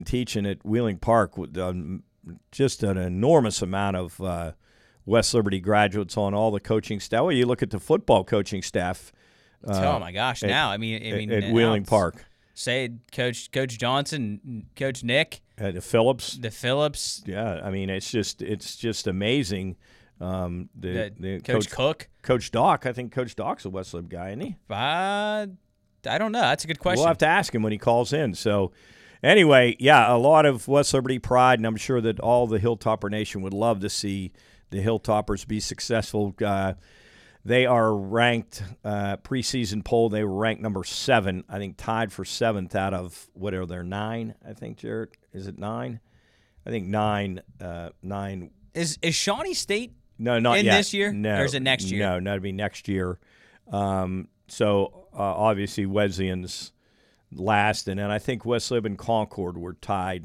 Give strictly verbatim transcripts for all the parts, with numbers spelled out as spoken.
teaching at Wheeling Park with um, just an enormous amount of uh, West Liberty graduates on all the coaching staff. Well, you look at the football coaching staff. Uh, oh my gosh! At, now, I mean, I mean, at, at Wheeling Park. Say Coach Coach Johnson, Coach Nick, uh, the Phillips, the Phillips. Yeah, I mean, it's just it's just amazing. Um, the, the, the Coach, Coach Cook, Coach Doc. I think Coach Doc's a West Lib guy, isn't he? Uh, I don't know. That's a good question. We'll have to ask him when he calls in. So, anyway, yeah, a lot of West Liberty pride, and I'm sure that all the Hilltopper Nation would love to see the Hilltoppers be successful. Uh, they are ranked uh, preseason poll. They were ranked number seven, I think, tied for seventh out of what are there nine? I think, Jared, is it nine? I think nine. Uh, nine. Is is Shawnee State? No, not in yet. this year? No, or is it next year? No, no, it'd be next year. Um, so uh, obviously Wesleyan's last, and then I think West Lib and Concord were tied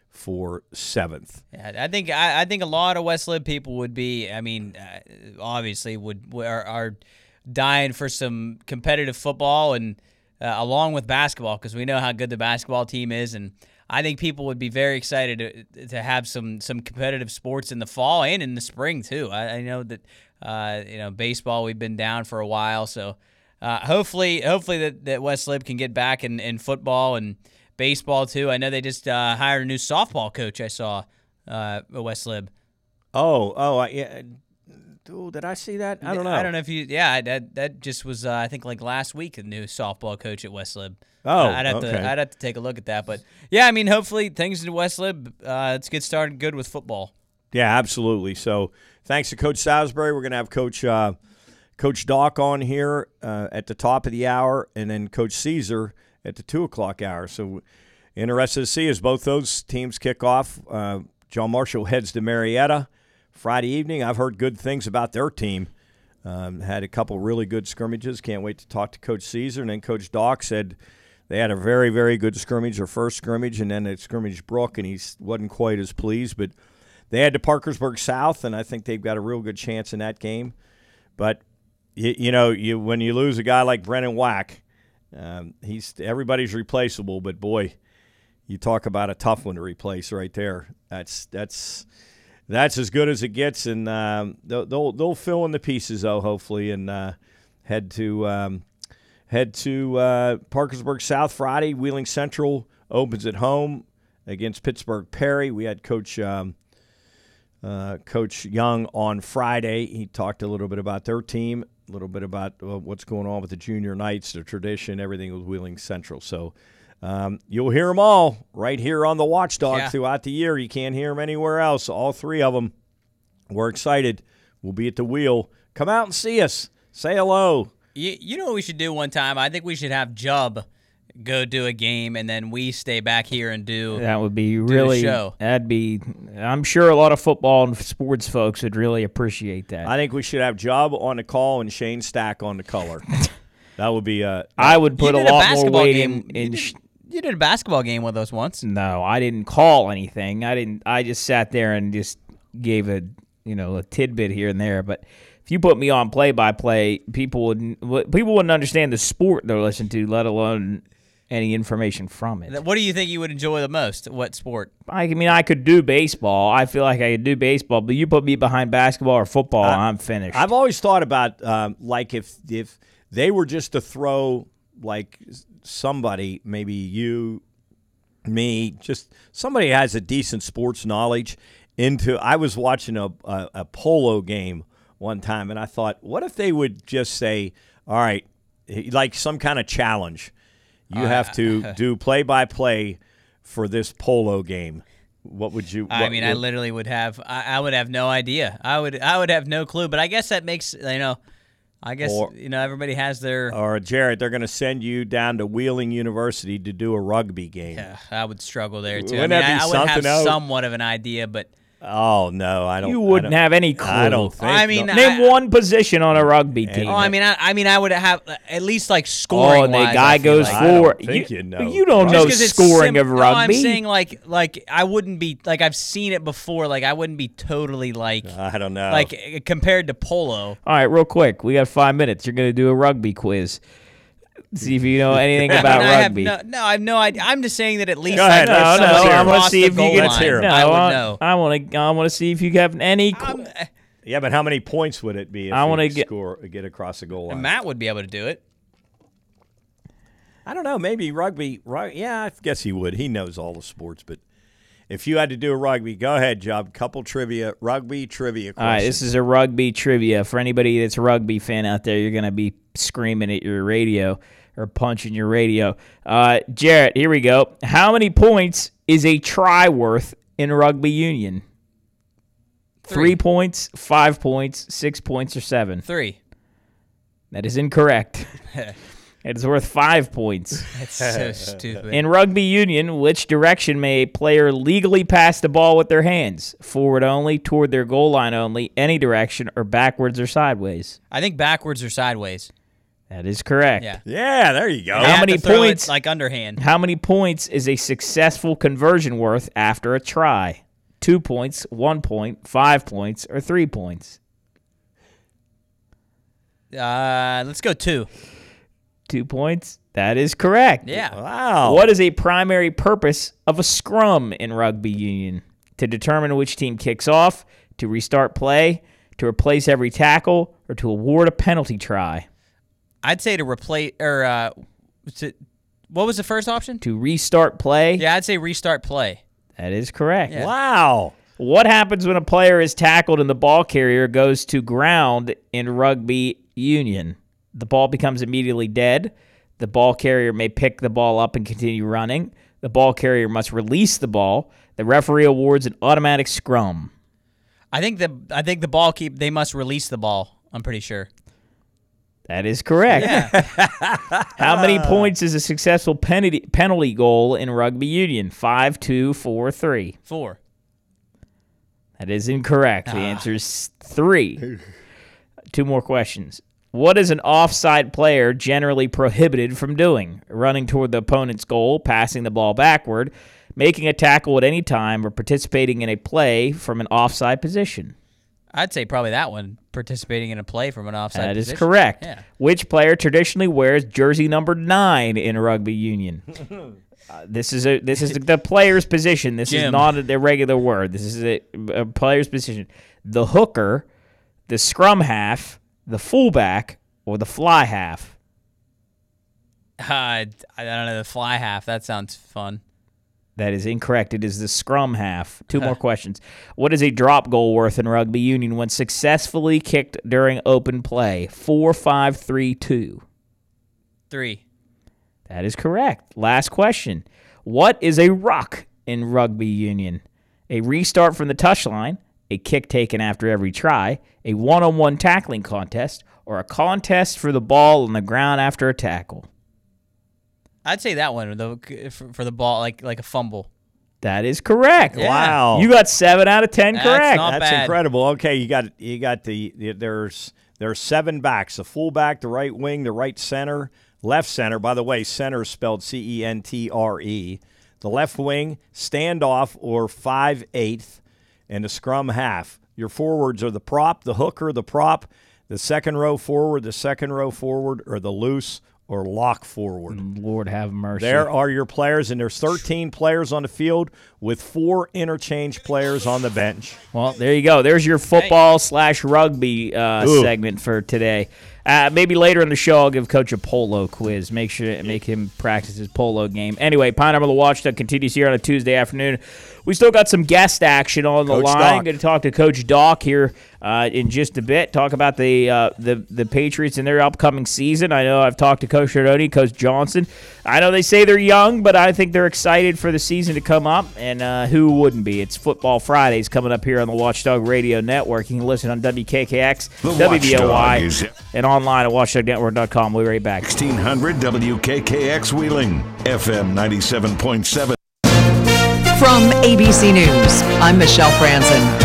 for seventh. Yeah, I think I, I think a lot of West Lib people would be. I mean, uh, obviously would are, are dying for some competitive football and uh, along with basketball because we know how good the basketball team is, and I think people would be very excited to, to have some some competitive sports in the fall and in the spring too. I, I know that uh, you know baseball we've been down for a while, so uh, hopefully hopefully that, that West Lib can get back in, in football and baseball too. I know they just uh, hired a new softball coach. I saw uh, at West Lib. Oh, oh, uh, yeah. Ooh, did I see that? I don't know. I don't know if you. Yeah, that that just was. Uh, I think like last week, a new softball coach at West Lib. Oh, uh, I'd have okay. to. I'd have to take a look at that. But yeah, I mean, hopefully things in West Lib. Uh, let's get started good with football. Yeah, absolutely. So thanks to Coach Salisbury. We're going to have Coach uh, Coach Doc on here uh, at the top of the hour, and then Coach Caesar at the two o'clock hour. So interested to see as both those teams kick off. Uh, John Marshall heads to Marietta Friday evening. I've heard good things about their team. Um, had a couple really good scrimmages. Can't wait to talk to Coach Caesar. And then Coach Doc said they had a very, very good scrimmage, their first scrimmage, and then at Scrimmage Brook, and he wasn't quite as pleased. But they had to Parkersburg South, and I think they've got a real good chance in that game. But, you, you know, you when you lose a guy like Brennan Wack, um, he's everybody's replaceable. But, boy, you talk about a tough one to replace right there. That's that's – That's as good as it gets, and um, they'll, they'll they'll fill in the pieces though, hopefully, and uh, head to um, head to uh, Parkersburg South Friday. Wheeling Central opens at home against Pittsburgh Perry. We had Coach um, uh, Coach Young on Friday. He talked a little bit about their team, a little bit about uh, what's going on with the junior Knights, the tradition, everything with Wheeling Central. So. Um, you'll hear them all right here on the Watchdog yeah. throughout the year. You can't hear them anywhere else. All three of them. We're excited. We'll be at the wheel. Come out and see us. Say hello. You, you know what we should do one time? I think we should have Jubb go do a game, and then we stay back here and do that would be really show. That'd be. I'm sure a lot of football and sports folks would really appreciate that. I think we should have Jubb on the call and Shane Stack on the color. That would be. Uh, I would put a lot a more weight game. in. in you, did, you did a basketball game with us once. No, I didn't call anything. I didn't. I just sat there and just gave a you know a tidbit here and there. But if you put me on play by play, people wouldn't. People wouldn't understand the sport they're listening to, let alone any information from it. What do you think you would enjoy the most? What sport? I mean, I could do baseball. I feel like I could do baseball, but you put me behind basketball or football, uh, I'm finished. I've always thought about um, like if if they were just to throw like somebody, maybe you, me, just somebody who has a decent sports knowledge into. I was watching a, a, a polo game one time, and I thought, what if they would just say, all right, like some kind of challenge. You uh, have to do play-by-play for this polo game. What would you? What, I mean, what, I literally would have. I, I would have no idea. I would. I would have no clue. But I guess that makes you know. I guess or, you know everybody has their. Or Jared, they're going to send you down to Wheeling University to do a rugby game. Yeah, I would struggle there too. Wouldn't I mean, that be I, I would have else? somewhat of an idea, but. Oh no, I don't. You wouldn't don't, have any clue. I don't think. I mean, no. name I, one position on a rugby team. Oh, I mean, I, I mean, I would have at least like scoring. Oh, and the wise, guy goes like. for. I don't think you, you know. You don't Just know 'cause it's scoring sim- of no, rugby. I'm saying like, like I wouldn't be like I've seen it before. Like I wouldn't be totally like. I don't know. Like compared to polo. All right, real quick, we got five minutes. You're going to do a rugby quiz. See if you know anything I about mean, I have rugby. no, no, I have no idea. I'm just saying that at least Go ahead. like, if No, no, somebody I wanna crossed see the if you goal can- line, hear it. No, I I would want, know. I want to. I want to see if you have any. qu- Um, Yeah, but how many points would it be if I wanna you get- score get across the goal line? Matt would be able to do it. I don't know. Maybe rugby. Right? Yeah, I guess he would. He knows all the sports. But if you had to do a rugby, go ahead, Job. Couple trivia, rugby trivia All right, questions. this is a rugby trivia. For anybody that's a rugby fan out there, you're going to be screaming at your radio or punching your radio. Uh, Jarrett, here we go. How many points is a try worth in rugby union? Three, Three. points, five points, six points, or seven? Three. That is incorrect. It's worth five points. That's so stupid. In rugby union, which direction may a player legally pass the ball with their hands? Forward only, toward their goal line only, any direction, or backwards or sideways? I think backwards or sideways. That is correct. Yeah. yeah, there you go. They How have many to throw it, points- like underhand. How many points is a successful conversion worth after a try? Two points, one point, five points, or three points? Uh, let's go two. Two points? That is correct. Yeah. Wow. What is a primary purpose of a scrum in rugby union? To determine which team kicks off, to restart play, to replace every tackle, or to award a penalty try? I'd say to replace or uh, to, what was the first option? To restart play? Yeah, I'd say restart play. That is correct. Yeah. Wow. What happens when a player is tackled and the ball carrier goes to ground in rugby union? The ball becomes immediately dead. The ball carrier may pick the ball up and continue running. The ball carrier must release the ball. The referee awards an automatic scrum. I think the I think the ball keep they must release the ball. I'm pretty sure. That is correct. Yeah. How many points is a successful penalty penalty goal in rugby union? Five, two, four, three. Four. That is incorrect. The answer is three. Two more questions. What is an offside player generally prohibited from doing? Running toward the opponent's goal, passing the ball backward, making a tackle at any time, or participating in a play from an offside position? I'd say probably that one. Participating in a play from an offside That is position. correct. Yeah. Which player traditionally wears jersey number nine in rugby union? Uh, this is a this is the player's position. This is Jim. not a, a regular word. This is a, a player's position. The hooker, the scrum half, the fullback, or the fly half. Uh, I don't know the fly half. That sounds fun. That is incorrect. It is the scrum half. Two more questions. What is a drop goal worth in rugby union when successfully kicked during open play? Four, five, three, two. Three. That is correct. Last question. What is a ruck in rugby union? A restart from the touchline, a kick taken after every try, a one-on-one tackling contest, or a contest for the ball on the ground after a tackle? I'd say that one the for, for the ball, like like a fumble. That is correct. Yeah. Wow. You got seven out of ten That's correct. not That's bad. incredible. Okay, you got you got the, the there's there's seven backs: the fullback, the right wing, the right center, left center. By the way, center is spelled C E N T R E. The left wing, standoff or five eighth, and the scrum half. Your forwards are the prop, the hooker, the prop, the second row forward, the second row forward, or the loose or lock forward. Lord have mercy. There are your players, and there's thirteen players on the field with four interchange players on the bench. Well, there you go. There's your football slash rugby uh, Ooh. segment for today. Uh, maybe later in the show, I'll give Coach a polo quiz. Make sure to make him practice his polo game. Anyway, Pine Number the Watchdog continues here on a Tuesday afternoon. We still got some guest action on the Coach line. Doc. Going to talk to Coach Doc here uh, in just a bit. Talk about the uh, the the Patriots and their upcoming season. I know I've talked to Coach Rodoni, Coach Johnson. I know they say they're young, but I think they're excited for the season to come up. And uh, who wouldn't be? It's Football Fridays coming up here on the Watchdog Radio Network. You can listen on W K K X, The W B O Y, Watchdog is and online at watchdog network dot com. We'll be right back. sixteen hundred W K K X Wheeling, F M ninety-seven point seven. From A B C News, I'm Michelle Franzen.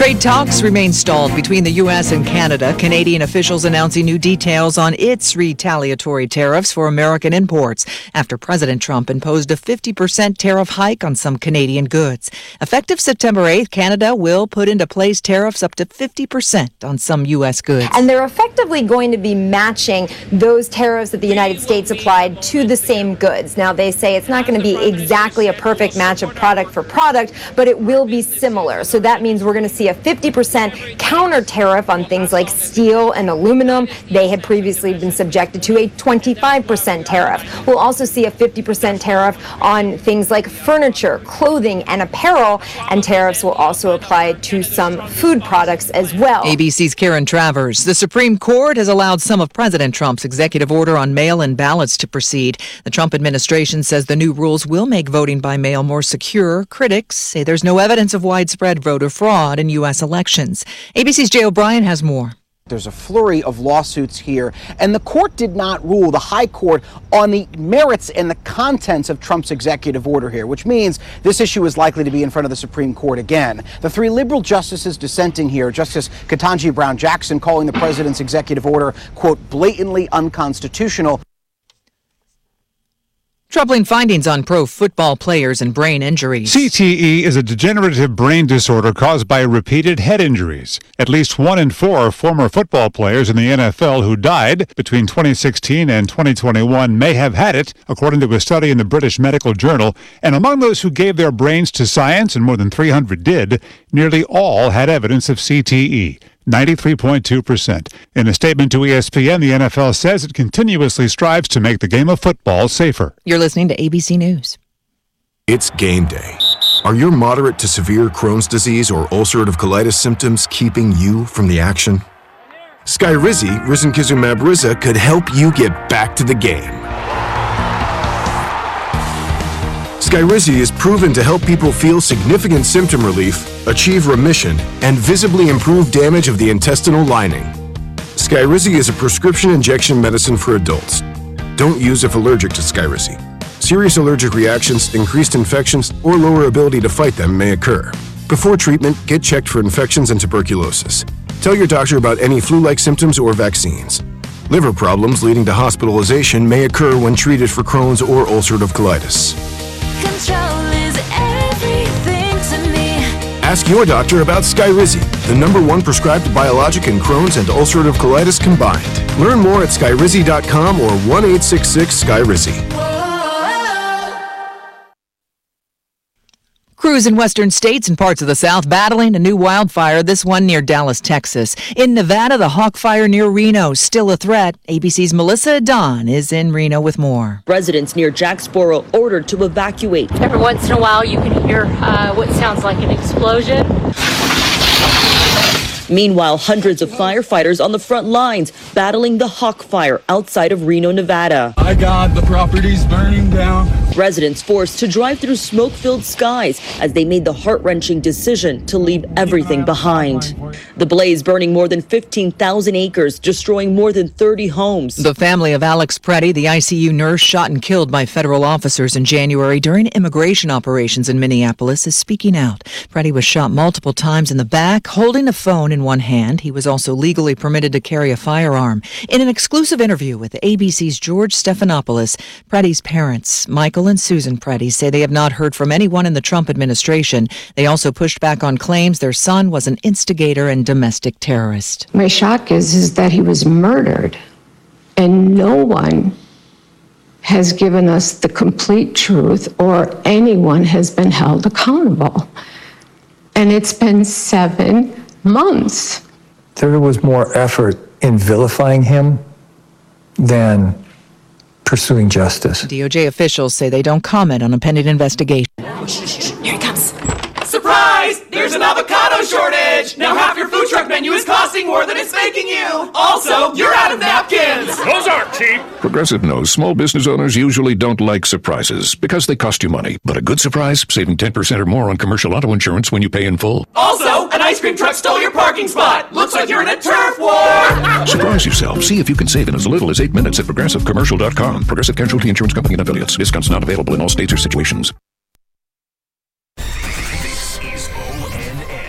Trade talks remain stalled between the U S and Canada. Canadian officials announcing new details on its retaliatory tariffs for American imports after President Trump imposed a fifty percent tariff hike on some Canadian goods. Effective September eighth, Canada will put into place tariffs up to fifty percent on some U S goods. And they're effectively going to be matching those tariffs that the United States applied to the same goods. Now, they say it's not going to be exactly a perfect match of product for product, but it will be similar. So that means we're going to see a fifty percent counter tariff on things like steel and aluminum. They had previously been subjected to a twenty-five percent tariff. We'll also see a fifty percent tariff on things like furniture, clothing, and apparel, and tariffs will also apply to some food products as well. A B C's Karen Travers. The Supreme Court has allowed some of President Trump's executive order on mail-in ballots to proceed. The Trump administration says the new rules will make voting by mail more secure. Critics say there's no evidence of widespread voter fraud in U S elections. A B C's Jay O'Brien has more. There's a flurry of lawsuits here, and the court did not rule, the high court, on the merits and the contents of Trump's executive order here, which means this issue is likely to be in front of the Supreme Court again. The three liberal justices dissenting here, Justice Ketanji Brown Jackson calling the president's executive order, quote, blatantly unconstitutional. Troubling findings on pro football players and brain injuries. C T E is a degenerative brain disorder caused by repeated head injuries. At least one in four former football players in the N F L who died between twenty sixteen and twenty twenty-one may have had it, according to a study in the British Medical Journal. And among those who gave their brains to science, and more than three hundred did, nearly all had evidence of C T E. ninety-three point two percent. In a statement to E S P N, the N F L says it continuously strives to make the game of football safer. You're listening to A B C News. It's game day. Are your moderate to severe Crohn's disease or ulcerative colitis symptoms keeping you from the action? Skyrizi, risankizumab Riza, could help you get back to the game. Skyrizi is proven to help people feel significant symptom relief, achieve remission, and visibly improve damage of the intestinal lining. Skyrizi is a prescription injection medicine for adults. Don't use if allergic to Skyrizi. Serious allergic reactions, increased infections, or lower ability to fight them may occur. Before treatment, get checked for infections and tuberculosis. Tell your doctor about any flu-like symptoms or vaccines. Liver problems leading to hospitalization may occur when treated for Crohn's or ulcerative colitis. Control is everything to me. Ask your doctor about Skyrizi, the number one prescribed biologic in Crohn's and ulcerative colitis combined. Learn more at skyrizi dot com or one eight six six Skyrizi. Crews in western states and parts of the South battling a new wildfire, this one near Dallas, Texas. In Nevada, the Hawk Fire near Reno, still a threat. A B C's Melissa Don is in Reno with more. Residents near Jacksboro ordered to evacuate. Every once in a while, you can hear uh, what sounds like an explosion. Meanwhile, hundreds of firefighters on the front lines battling the Hawk Fire outside of Reno, Nevada. My God, the property's burning down. Residents forced to drive through smoke-filled skies as they made the heart-wrenching decision to leave everything behind. The blaze burning more than fifteen thousand acres, destroying more than thirty homes. The family of Alex Preddy, the I C U nurse shot and killed by federal officers in January during immigration operations in Minneapolis, is speaking out. Preddy was shot multiple times in the back, holding a phone in one hand. He was also legally permitted to carry a firearm. In an exclusive interview with A B C's George Stephanopoulos, Preddy's parents, Michael and Susan Preddy, say they have not heard from anyone in the Trump administration. They also pushed back on claims their son was an instigator and domestic terrorist. My shock is, is that he was murdered, and no one has given us the complete truth or anyone has been held accountable. And it's been seven months. There was more effort in vilifying him than pursuing justice. D O J officials say they don't comment on a pending investigation. Here it comes. Surprise! There's an avocado shortage! Now half your food truck menu is costing more than it's making you! Also, you're out of napkins! Those aren't cheap! Progressive knows small business owners usually don't like surprises because they cost you money. But a good surprise, saving ten percent or more on commercial auto insurance when you pay in full. Also, an ice cream truck stole your parking spot! Looks like you're in a turf war! Surprise yourself. See if you can save in as little as eight minutes at progressive commercial dot com. Progressive Casualty Insurance Company and affiliates. Discounts not available in all states or situations.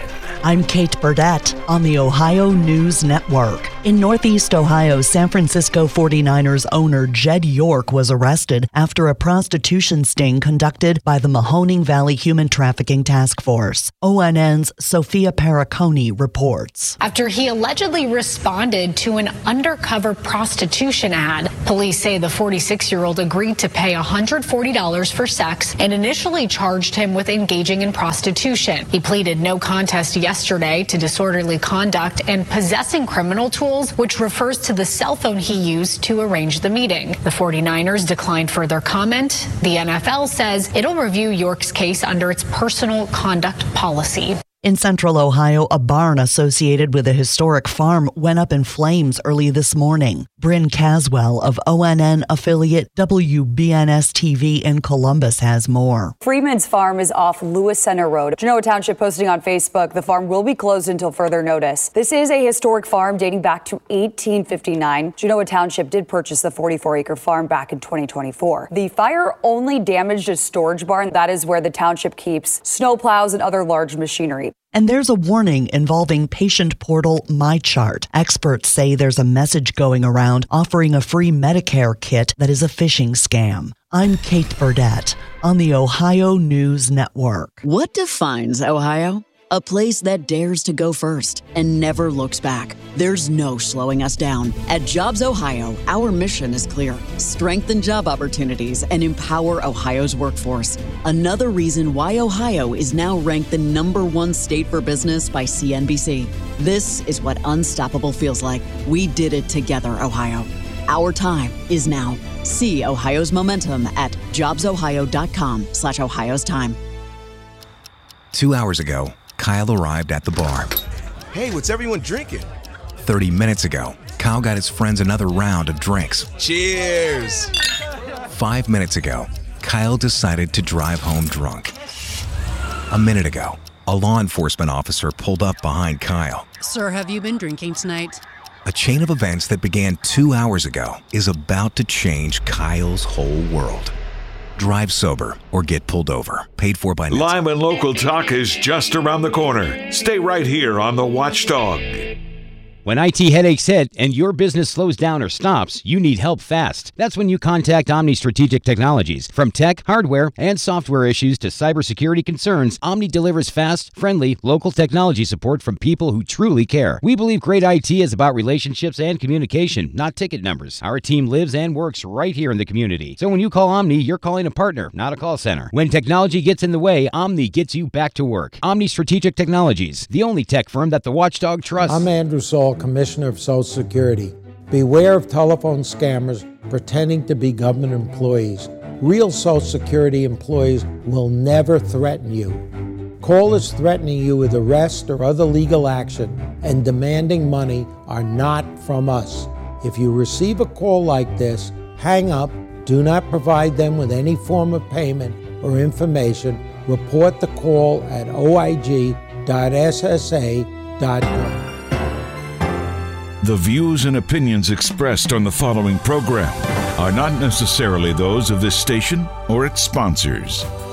I'm Kate Burdett on the Ohio News Network. In Northeast Ohio, San Francisco forty-niners owner Jed York was arrested after a prostitution sting conducted by the Mahoning Valley Human Trafficking Task Force. O N N's Sophia Perricone reports. After he allegedly responded to an undercover prostitution ad, police say the forty-six-year-old agreed to pay one hundred forty dollars for sex and initially charged him with engaging in prostitution. He pleaded no contest yesterday to disorderly conduct and possessing criminal tools, which refers to the cell phone he used to arrange the meeting. The forty-niners declined further comment. The N F L says it'll review York's case under its personal conduct policy. In central Ohio, a barn associated with a historic farm went up in flames early this morning. Bryn Caswell of O N N affiliate W B N S T V in Columbus has more. Freeman's Farm is off Lewis Center Road. Genoa Township posting on Facebook, the farm will be closed until further notice. This is a historic farm dating back to eighteen fifty-nine. Genoa Township did purchase the forty-four acre farm back in twenty twenty-four. The fire only damaged a storage barn. That is where the township keeps snowplows and other large machinery. And there's a warning involving patient portal MyChart. Experts say there's a message going around offering a free Medicare kit that is a phishing scam. I'm Kate Burdett on the Ohio News Network. What defines Ohio? A place that dares to go first and never looks back. There's no slowing us down. At Jobs Ohio, our mission is clear. Strengthen job opportunities and empower Ohio's workforce. Another reason why Ohio is now ranked the number one state for business by C N B C. This is what unstoppable feels like. We did it together, Ohio. Our time is now. See Ohio's momentum at jobsohio.com slash Ohio's time. Two hours ago, Kyle arrived at the bar. Hey, what's everyone drinking? thirty minutes ago, Kyle got his friends another round of drinks. Cheers! Five minutes ago, Kyle decided to drive home drunk. A minute ago, a law enforcement officer pulled up behind Kyle. Sir, have you been drinking tonight? A chain of events that began two hours ago is about to change Kyle's whole world. Drive sober or get pulled over. Paid for by... Live and local talk is just around the corner. Stay right here on The Watchdog. When I T headaches hit and your business slows down or stops, you need help fast. That's when you contact Omni Strategic Technologies. From tech, hardware, and software issues to cybersecurity concerns, Omni delivers fast, friendly, local technology support from people who truly care. We believe great I T is about relationships and communication, not ticket numbers. Our team lives and works right here in the community. So when you call Omni, you're calling a partner, not a call center. When technology gets in the way, Omni gets you back to work. Omni Strategic Technologies, the only tech firm that the Watchdog trusts. I'm Andrew Saul, Commissioner of Social Security. Beware of telephone scammers pretending to be government employees. Real Social Security employees will never threaten you. Callers threatening you with arrest or other legal action and demanding money are not from us. If you receive a call like this, hang up, do not provide them with any form of payment or information. Report the call at O I G dot S S A dot com. The views and opinions expressed on the following program are not necessarily those of this station or its sponsors.